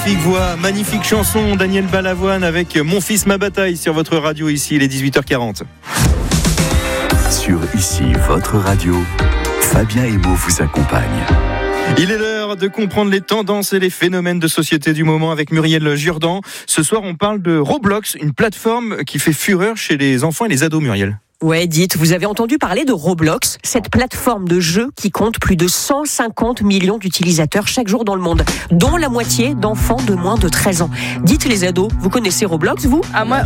Magnifique voix, magnifique chanson, Daniel Balavoine avec Mon fils, ma bataille sur votre radio ici, il est 18h40. Sur ici, votre radio, Fabien Emo vous accompagne. Il est l'heure de comprendre les tendances et les phénomènes de société du moment avec Muriel Jourdan. Ce soir, on parle de Roblox, une plateforme qui fait fureur chez les enfants et les ados, Muriel. Ouais, dites, vous avez entendu parler de Roblox, cette plateforme de jeu qui compte plus de 150 millions d'utilisateurs chaque jour dans le monde, dont la moitié d'enfants de moins de 13 ans. Dites les ados, vous connaissez Roblox, vous ?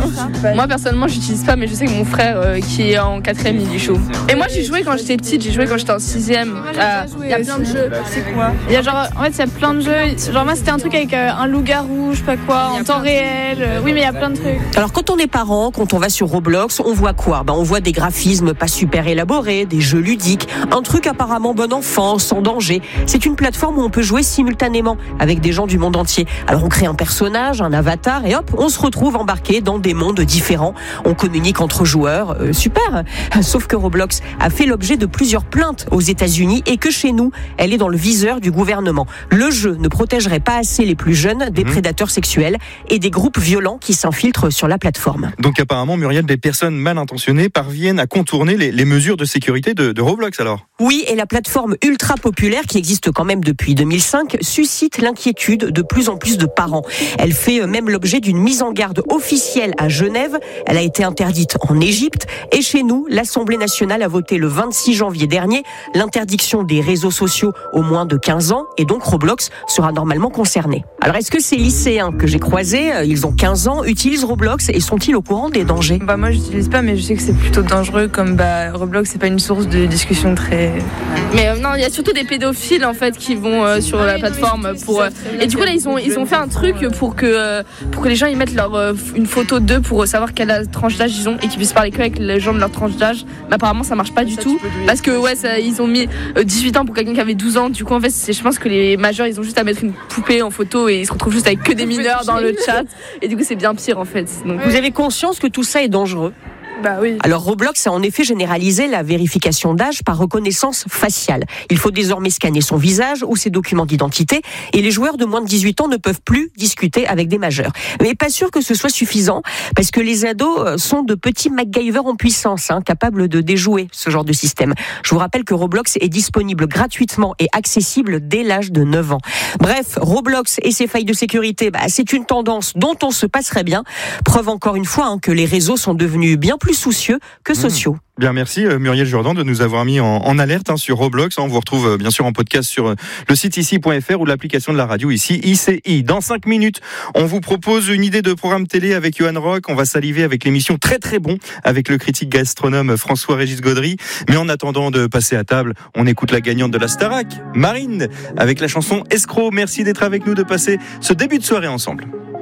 Moi personnellement, j'utilise pas, mais je sais que mon frère qui est en 4e, il est chaud. Et moi, j'ai joué quand j'étais petite, j'ai joué quand j'étais en 6e. Il y a plein de jeux. C'est quoi ? Il y a il y a plein de jeux. Genre moi, c'était un truc avec un loup-garou, je sais pas quoi, en temps réel. Oui, mais il y a plein de trucs. Alors quand on est parent, quand on va sur Roblox, on voit quoi ? On voit des graphismes pas super élaborés, des jeux ludiques, un truc apparemment bon enfant, sans danger. C'est une plateforme où on peut jouer simultanément avec des gens du monde entier. Alors on crée un personnage, un avatar et hop, on se retrouve embarqué dans des mondes différents. On communique entre joueurs, super. Sauf que Roblox a fait l'objet de plusieurs plaintes aux États-Unis et que chez nous, elle est dans le viseur du gouvernement. Le jeu ne protégerait pas assez les plus jeunes des prédateurs sexuels et des groupes violents qui s'infiltrent sur la plateforme. Donc apparemment, Muriel, des personnes mal intentionnées parviennent à contourner les mesures de sécurité de Roblox alors. Oui, et la plateforme ultra populaire qui existe quand même depuis 2005 suscite l'inquiétude de plus en plus de parents. Elle fait même l'objet d'une mise en garde officielle à Genève. Elle a été interdite en Égypte et chez nous, l'Assemblée nationale a voté le 26 janvier dernier l'interdiction des réseaux sociaux aux moins de 15 ans et donc Roblox sera normalement concerné. Alors est-ce que ces lycéens que j'ai croisés, ils ont 15 ans, utilisent Roblox et sont-ils au courant des dangers ? Moi j'utilise pas, mais je sais que c'est plutôt dangereux comme Roblox c'est pas une source de discussion très... Mais non, il y a surtout des pédophiles en fait qui vont sur la plateforme pour et du coup là ils ont fait un truc pour que les gens ils mettent une photo d'eux pour savoir quelle tranche d'âge ils ont et qu'ils puissent parler qu'avec les gens de leur tranche d'âge. Mais apparemment ça marche pas du tout parce que ils ont mis 18 ans pour quelqu'un qui avait 12 ans. Du coup en fait je pense que les majeurs ils ont juste à mettre une poupée en photo et ils se retrouvent juste avec que des mineurs dans le chat et du coup c'est bien pire en fait. Donc, vous avez conscience que tout ça est dangereux ? Oui. Alors Roblox a en effet généralisé la vérification d'âge par reconnaissance faciale. Il faut désormais scanner son visage ou ses documents d'identité et les joueurs de moins de 18 ans ne peuvent plus discuter avec des majeurs. Mais pas sûr que ce soit suffisant parce que les ados sont de petits MacGyver en puissance, capables de déjouer ce genre de système. Je vous rappelle que Roblox est disponible gratuitement et accessible dès l'âge de 9 ans. Bref, Roblox et ses failles de sécurité, c'est une tendance dont on se passerait bien. Preuve encore une fois que les réseaux sont devenus bien plus soucieux que sociaux. Bien, merci Muriel Jourdan de nous avoir mis en alerte sur Roblox. On vous retrouve bien sûr en podcast sur le site ici.fr ou l'application de la radio ici, ICI. Dans 5 minutes, on vous propose une idée de programme télé avec Johan Rock. On va saliver avec l'émission Très Très Bon avec le critique gastronome François-Régis Gaudry. Mais en attendant de passer à table, on écoute la gagnante de la Starac, Marine, avec la chanson Escroc. Merci d'être avec nous, de passer ce début de soirée ensemble.